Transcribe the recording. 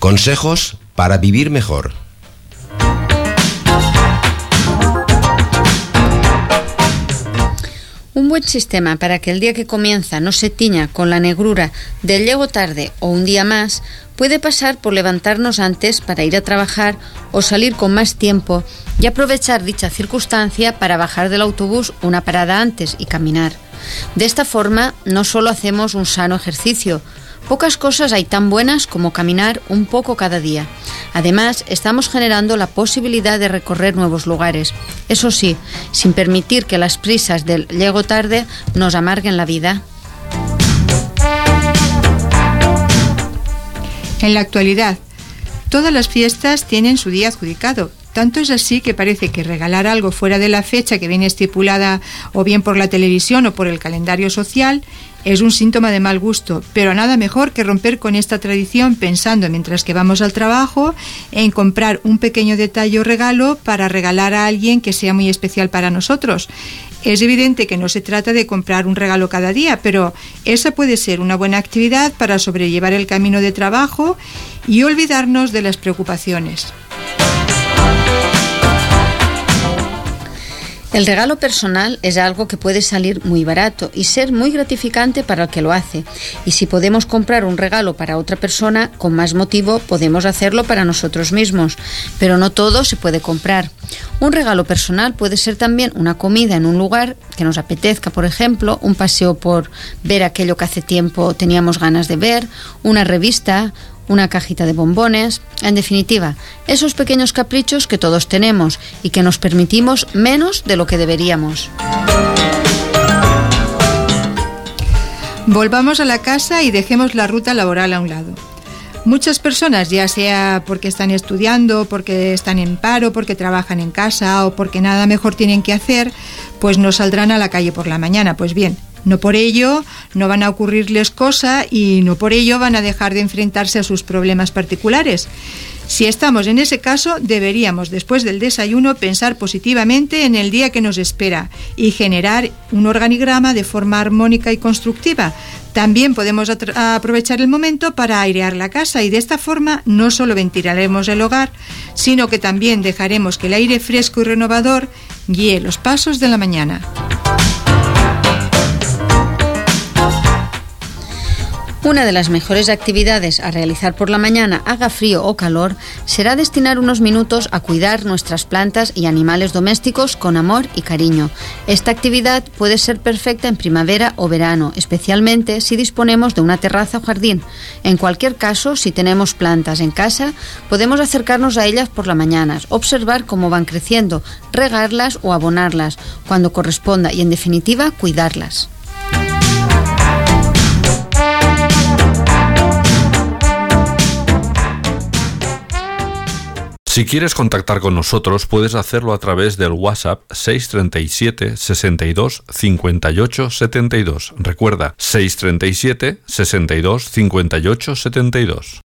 Consejos para vivir mejor. Un buen sistema para que el día que comienza no se tiña con la negrura del llego tarde o un día más puede pasar por levantarnos antes para ir a trabajar o salir con más tiempo y aprovechar dicha circunstancia para bajar del autobús una parada antes y caminar. De esta forma no solo hacemos un sano ejercicio, pocas cosas hay tan buenas como caminar un poco cada día. Además, estamos generando la posibilidad de recorrer nuevos lugares. Eso sí, sin permitir que las prisas del llego tarde nos amarguen la vida. En la actualidad, todas las fiestas tienen su día adjudicado. Tanto es así que parece que regalar algo fuera de la fecha que viene estipulada o bien por la televisión o por el calendario social es un síntoma de mal gusto, pero nada mejor que romper con esta tradición pensando mientras que vamos al trabajo en comprar un pequeño detalle o regalo para regalar a alguien que sea muy especial para nosotros. Es evidente que no se trata de comprar un regalo cada día, pero esa puede ser una buena actividad para sobrellevar el camino de trabajo y olvidarnos de las preocupaciones. El regalo personal es algo que puede salir muy barato y ser muy gratificante para el que lo hace. Y si podemos comprar un regalo para otra persona, con más motivo podemos hacerlo para nosotros mismos. Pero no todo se puede comprar. Un regalo personal puede ser también una comida en un lugar que nos apetezca, por ejemplo, un paseo por ver aquello que hace tiempo teníamos ganas de ver, una revista, una cajita de bombones. En definitiva, esos pequeños caprichos que todos tenemos y que nos permitimos menos de lo que deberíamos. Volvamos a la casa y dejemos la ruta laboral a un lado. Muchas personas, ya sea porque están estudiando, porque están en paro, porque trabajan en casa o porque nada mejor tienen que hacer, pues no saldrán a la calle por la mañana. Pues bien, no por ello no van a ocurrirles cosa y no por ello van a dejar de enfrentarse a sus problemas particulares. Si estamos en ese caso, deberíamos, después del desayuno, pensar positivamente en el día que nos espera y generar un organigrama de forma armónica y constructiva. También podemos aprovechar el momento para airear la casa y de esta forma no solo ventilaremos el hogar, sino que también dejaremos que el aire fresco y renovador guíe los pasos de la mañana. Una de las mejores actividades a realizar por la mañana, haga frío o calor, será destinar unos minutos a cuidar nuestras plantas y animales domésticos con amor y cariño. Esta actividad puede ser perfecta en primavera o verano, especialmente si disponemos de una terraza o jardín. En cualquier caso, si tenemos plantas en casa, podemos acercarnos a ellas por la mañana, observar cómo van creciendo, regarlas o abonarlas cuando corresponda y, en definitiva, cuidarlas. Si quieres contactar con nosotros, puedes hacerlo a través del WhatsApp 637 62 58 72. Recuerda, 637 62 58 72.